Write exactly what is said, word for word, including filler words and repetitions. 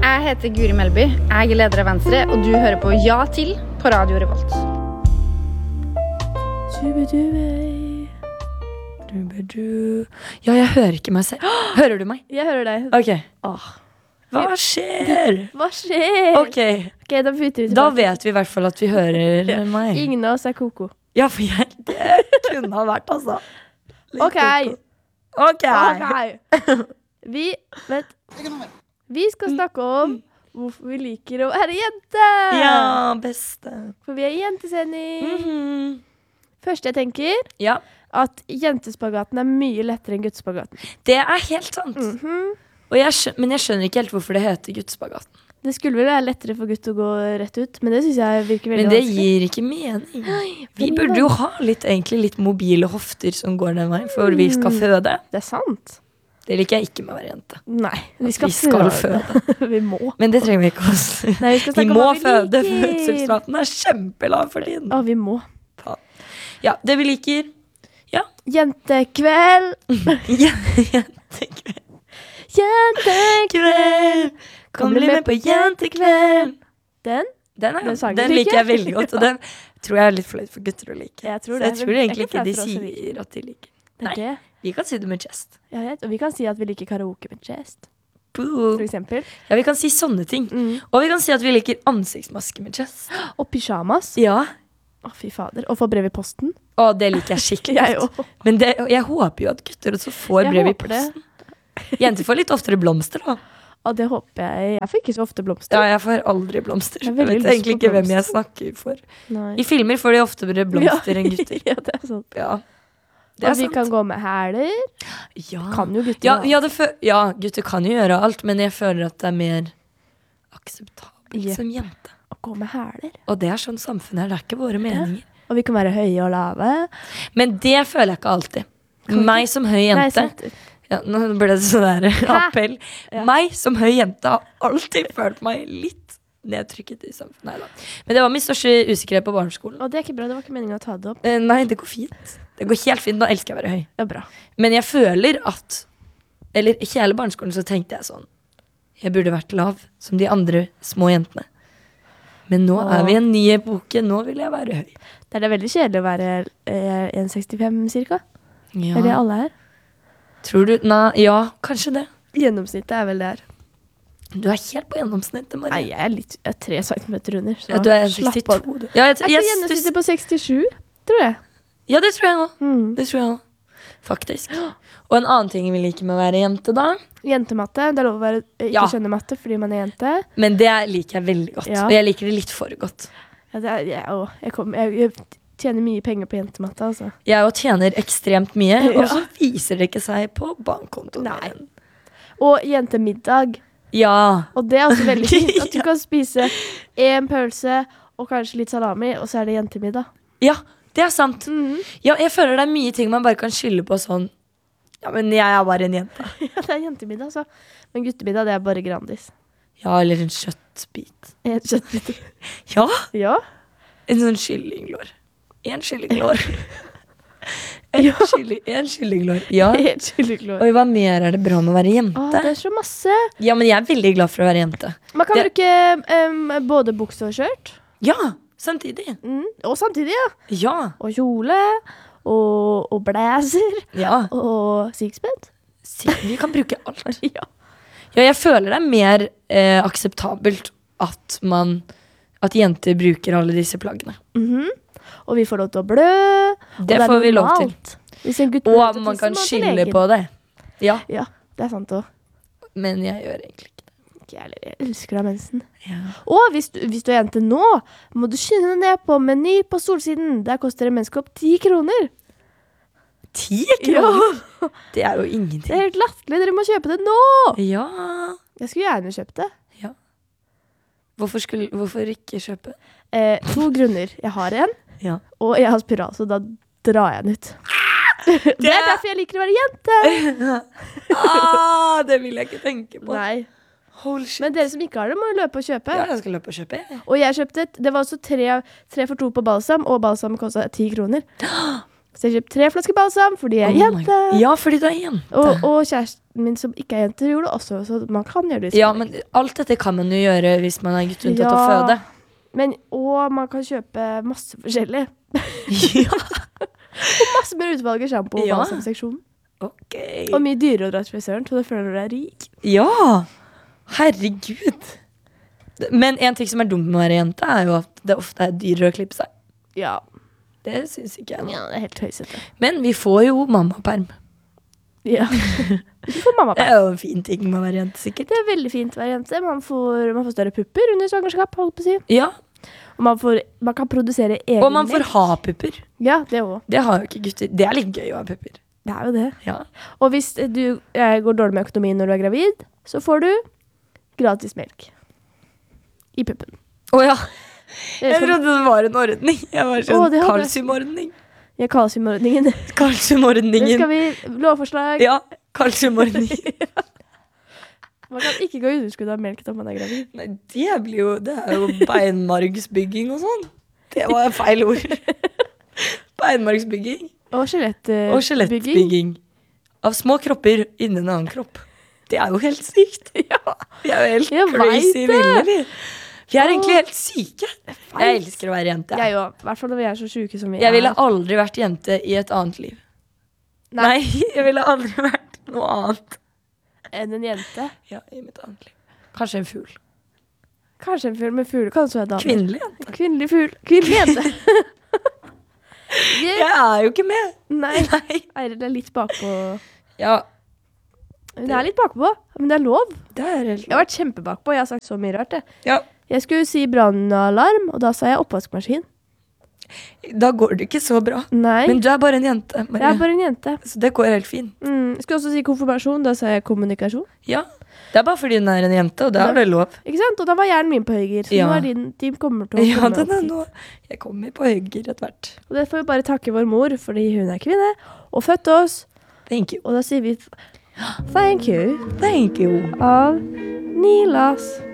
Jeg heter Guri Melby, jeg er leder av Venstre, og du hører på Ja til på Radio Revolt. Ja, jeg hører ikke meg selv. Hører du meg? Jeg hører deg. Ok. Åh. Hva skjer? Hva skjer? Ok, Ok, da putter vi da tilbake. vet vi i hvert fall at vi hører meg. Ingen av oss er koko. Ja, for jeg, det kunne ha vært, altså. Litt Ok. koko. Ok. Ok. Vi, vent. Vi skal snakke om hvorfor vi liker å være jente. Ja, beste. For vi er i jentesending. Mhm. Første jeg tenker, Ja, at jentespagaten er mye lettere enn guttespagaten. det er helt sant. Mhm. Og jeg skjø- men jeg skjønner ikke helt hvorfor det heter guttespagaten. Det skulle vel være lettere for gutt å gå rett ut, men det synes jeg virker veldig Men det vanskelig. gir ikke mening. Vi veldig burde jo ha litt, egentlig litt mobile hofter som går den veien, for vi skal føde. Det er sant. Det liker jeg ikke med å være jente. Nei, vi At skal, vi skal føde. vi må. Men det trenger vi ikke også. Nei, vi skal Vi snakke må om hva vi føde, liker. fødselsraten er kjempelav for tiden. Å, vi må. Ja, det vi liker. Jentekveld. Jentekveld. Jentekveld. Kom bli med på jentekveld. Den? Den, er, Den sangen den liker liker jeg jeg. veldig godt, og den tror jeg er litt flaut for gutter å like. Jeg tror Så det. jeg tror Jeg egentlig kan ikke de prate for oss, vi. sier at de liker. Det er det. Vi kan si det med chest. Jeg vet. Og vi kan si at vi liker karaoke med chest, Boo. for eksempel. Ja, vi kan si sånne ting. Mm. Og vi kan si at vi liker ansiktsmaske med chest. Og pyjamas. Ja. Å, fy fader. Og få brev i posten. Og det liker jeg skikkelig Jeg godt. òg. Men det, jeg håper jo at gutter også får Jeg brev i håper det. posten. Jenter får litt oftere blomster da. Og det håper jeg. Jeg får ikke så ofte blomster. Ja, jeg får aldri blomster. Jeg har Jeg veldig vet lyst egentlig på ikke hvem jeg blomster. snakker for. Nei. I filmer får de oftere blomster enn gutter. ja, det er sant. Ja, det er Og vi sant. kan gå med hæler. Ja. Kan jo gutter. Ja, da. ja, det fø- ja, gutter kan jo gjøre alt, men jeg føler at det er mer akseptabelt Jepp. som jente. Å gå med hæler. Og det er sånn samfunnet er, det er ikke våre meninger. Og vi kan være høye og lave. Men det føler jeg ikke alltid. Meg som høy Nei, jente. sant. Ja, nå ble det sånn der appell. Ja. Meg som høy jente har alltid følt meg litt nedtrykket i samfunnet. Neida. Men det var min største usikkerhet på barneskolen. Og det er ikke bra. Det var ikke meningen å ta det opp. Eh, nei, det går fint. Det går helt fint. Nå elsker jeg å være høy. Det er bra. Men jeg føler at Eller i hele barneskolen så tenkte jeg sånn, jeg burde vært lav som de andre små jentene. Men nå Åh. er vi i en ny epoke. Nå vil jeg være høy. Det er det veldig kjedelig å være eh, en sekstifem cirka. Ja. Er det alle her? Tror du? Nei, ja, kanskje det. Gjennomsnittet er vel det her. Du er helt på gjennomsnittet, Marie. Nei, jeg er litt jeg er tre centimeter under. Så Ja, du er slapp av. sekstito. du. Ja, jeg, Jeg jeg, tror gjennomsnittet på sekstisju, tror jeg. ja, det tror jeg òg. Mm. Det tror jeg også. Faktisk. Og en annen ting vi liker med å være jente, da. Jentematte. Det er lov å være, eh, ikke Ja. skjønne matte fordi man er jente. Men det liker jeg veldig godt. Ja. Og jeg liker det litt for godt. Ja, det er, jeg, å, jeg, kom, jeg, jeg tjener mye penger på jentematte, altså. Jeg òg tjener ekstremt mye, Ja. og så viser det ikke seg på bankkontoen. Nei. min. Og jentemiddag. Ja. Og det er også veldig fint. At du Ja. kan spise en pølse og kanskje litt salami, og så er det jentemiddag. ja, det er sant. Mhm. Ja, jeg føler det er mye ting man bare kan skylde på sånn. Ja, men jeg er bare en jente. Ja, det er jentemiddag, altså. Men guttemiddag, det er bare Grandis. Ja, eller en kjøttbit. En kjøttbit. Ja, Ja. en sånn kyllinglår. En kyllinglår. En, Ja. kylling, en kyllinglår. Ja. Helt kyllinglår. Oi, hva mer er det bra med å være jente? Å, det er så masse. Ja, men jeg er veldig glad for å være jente. Man kan Det- bruke em, både bukse og skjørt. Ja, samtidig. Mm. Og samtidig, ja. Ja. Og kjole. Og, og blazer. Ja. Og sixpence. Si- Vi kan bruke alt. Ja. Ja, jeg føler det er mer eh, akseptabelt at man At jenter bruker alle disse plaggene. Mhm. Og vi får lov til å blø. og Det er får vi lov til. normalt. Hvis en gutt blør Og til man tissen, kan må han til skylde legen. på det. Ja, Ja, det er sant òg. men jeg gjør egentlig ikke det. Ikke jeg heller. Jeg elsker å ha mensen. Ja. Og hvis du, hvis du er jente nå, må du skynde deg ned på Meny på Solsiden. Der koster en menneskekopp ti kroner. Ti kroner? Det er jo Det ingenting. er helt latterlig. Dere må kjøpe det nå! Ja. Jeg skulle gjerne kjøpt det. Hvorfor, skulle, hvorfor ikke kjøpe? Eh, to grunner. Jeg har en, Ja. og jeg har spiral, så da drar jeg den ut. Det er derfor jeg liker å være jente! ah, det vil jeg ikke tenke på. Nei. Holy shit. Men dere som ikke har det, må jo løpe og kjøpe. Ja, jeg skal løpe og kjøpe. jeg. Og jeg kjøpte et, det var også tre, tre for to på balsam, og balsam kostet ti kroner. Så jeg kjøpte tre flasker balsam, fordi jeg er Oh my jente. God. Ja, fordi du er jente. Og, og kjæresten min som ikke er jente gjorde det også, så man kan gjøre det. Ja, men alt dette kan man jo gjøre hvis man er gutt unntatt å føde. Men, og man kan kjøpe masse forskjellig. Ja. Og masse mer utvalg i shampoo og Ja. balsamseksjonen. Ok. Og mye dyrere å dra til frisøren, så du føler du er rik. Ja, herregud. Men en ting som er dumt med å være jente, er jo at det ofte er dyrere å klippe seg. Ja. Det synes ikke jeg nå. Ja, det er helt høysete. Men vi får jo mammaperm. Ja. Du får mamma Det på. er jo en fin ting med å være jente, sikkert. Det er veldig fint å være jente. Man får, man får større pupper under svangerskap, holdt på å si. Ja, Og man, får, man kan produsere egen og man får melk. ha pupper. Ja, det også. Det har jo ikke gutter. Det er litt gøy å ha pupper. Det er jo det. Ja. Og hvis du eh, går dårlig med økonomien når du er gravid, så får du gratis melk. I puppen. Åja, Det jeg er trodde det var en ordning. Jeg var Å, sånn det hadde- kalsiumordning. Jeg kalsiumordningen. Det Kalsiumordningen. skal vi lovforslag. Ja, kalsiumordningen. Man kan ikke gå i underskudd av melk når man er gravid. Nei, det blir jo, det er jo beinmargsbygging og sånn. Det var feil ord. Beinmargsbygging. Og skjelettbygging. Og skjelettbygging. Av små kropper innen en annen kropp. Det er jo helt sykt. Ja, vi er jo helt Jeg crazy vet det. ville, vi. Vi er egentlig Åh. helt syke. Jeg elsker å være jente. Jeg òg. I hvert fall når vi er så sjuke som vi Jeg ville er. aldri vært jente i et annet liv. Nei, jeg ville aldri vært noe annet. Enn en jente. Ja, i mitt annet liv. Kanskje en fugl. Kanskje en fugl med fugl. Kan også være dame. Kvinnelig jente. Kvinnelig fugl. Kvinnelig jente. Jeg er jo ikke med. Nei. Nei. Eiril er litt bakpå. Ja, Hun er litt bakpå, men det er lov. det er helt Jeg har vært kjempebakpå. Jeg har sagt så mye rart. Jeg, Ja, jeg skulle si brannalarm, og da sa jeg oppvaskmaskin. da går det ikke så bra. Nei, Men du er bare en jente, jeg Marie. er bare en jente. Så det går helt fint. Mm. Jeg skulle også si konfirmasjon, da sa jeg kommunikasjon. Ja, det er bare fordi hun er en jente, og det er det lov. Ikke sant? Og da var hjernen min på høyger. Så Ja. nå er din team kommer til å Ja, komme den opp er hit. nå. Jeg kommer på høyger etter hvert. Og det får vi bare takke vår mor, fordi hun er kvinne, og fødte oss. Thank you. Og da sier vi thank you Thank you. av Nilas.